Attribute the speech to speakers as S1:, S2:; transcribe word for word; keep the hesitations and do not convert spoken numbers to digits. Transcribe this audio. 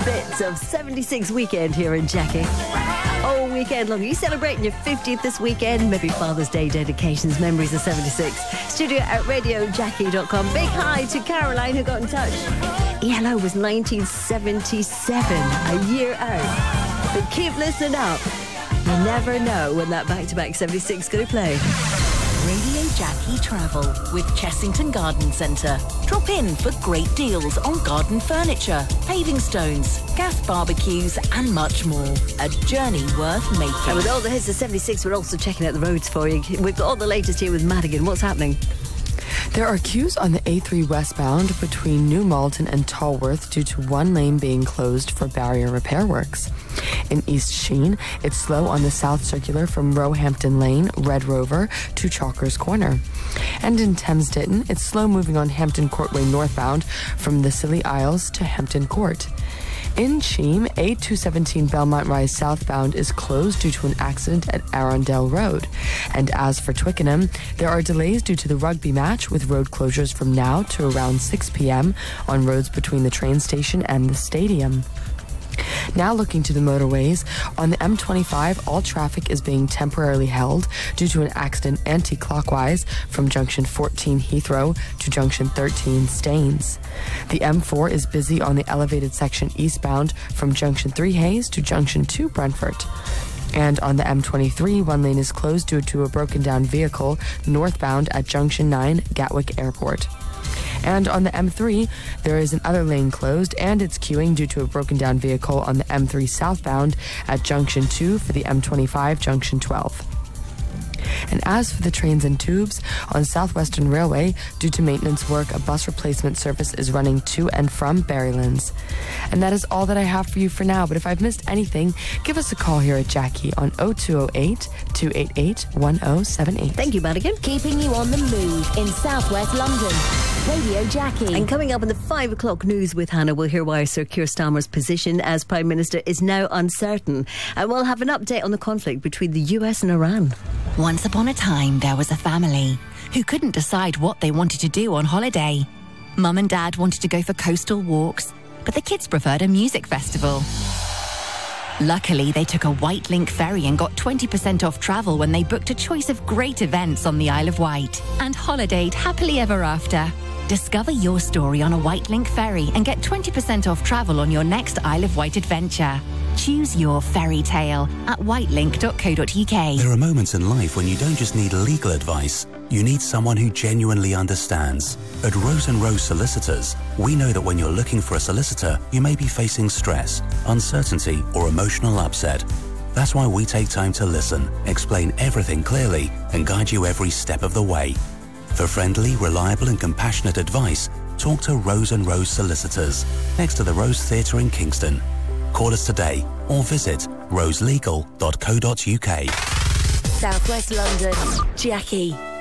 S1: bits of seventy-six weekend here in Jackie. All weekend long. Are you celebrating your fiftieth this weekend? Maybe Father's Day dedications, memories of seventy-six. Studio at radio jackie dot com. Big hi to Caroline who got in touch. E L O was nineteen seventy-seven, a year out. But keep listening up. You never know when that back-to-back seventy-six is going to play.
S2: Radio Jackie Travel with Chessington Garden Centre. Drop in for great deals on garden furniture, paving stones, gas barbecues and much more. A journey worth making.
S1: And with all the hits of seventy-six, we're also checking out the roads for you. We've got all the latest here with Madigan. What's happening?
S3: There are queues on the A three westbound between New Malton and Tolworth due to one lane being closed for barrier repair works. In East Sheen, it's slow on the South Circular from Roehampton Lane, Red Rover, to Chalkers Corner. And in Thames Ditton, it's slow moving on Hampton Courtway northbound from the Scilly Isles to Hampton Court. In Cheam, A two seventeen Belmont Rise southbound is closed due to an accident at Arundel Road. And as for Twickenham, there are delays due to the rugby match with road closures from now to around six p.m. on roads between the train station and the stadium. Now looking to the motorways, on the M twenty-five, all traffic is being temporarily held due to an accident anti-clockwise from junction fourteen Heathrow to junction thirteen Staines. The M four is busy on the elevated section eastbound from junction three Hayes to junction two Brentford. And on the M twenty-three, one lane is closed due to a broken down vehicle northbound at junction nine Gatwick Airport. And on the M three, there is another lane closed and it's queuing due to a broken down vehicle on the M three southbound at junction two for the M twenty-five junction twelve. And as for the trains and tubes, on Southwestern Railway, due to maintenance work, a bus replacement service is running to and from Berrylands. And that is all that I have for you for now, but if I've missed anything, give us a call here at Jackie on oh two oh eight, two eight eight, one oh seven eight.
S1: Thank you, Madigan.
S2: Keeping you on the move in southwest London. Radio Jackie.
S1: And coming up in the five o'clock news with Hannah, we'll hear why Sir Keir Starmer's position as Prime Minister is now uncertain. And we'll have an update on the conflict between the U S and Iran.
S4: Once upon a time, there was a family who couldn't decide what they wanted to do on holiday. Mum and Dad wanted to go for coastal walks, but the kids preferred a music festival. Luckily, they took a White Link ferry and got twenty percent off travel when they booked a choice of great events on the Isle of Wight and holidayed happily ever after. Discover your story on a White Link ferry and get twenty percent off travel on your next Isle of Wight adventure. Choose your fairy tale at whitelink dot co dot uk.
S5: There are moments in life when you don't just need legal advice, you need someone who genuinely understands. At Rose and Rose Solicitors, we know that when you're looking for a solicitor, you may be facing stress, uncertainty, or emotional upset. That's why we take time to listen, explain everything clearly, and guide you every step of the way. For friendly, reliable, and compassionate advice, talk to Rose and Rose Solicitors, next to the Rose Theatre in Kingston. Call us today or visit rose legal dot co dot uk.
S2: Southwest London. Jackie.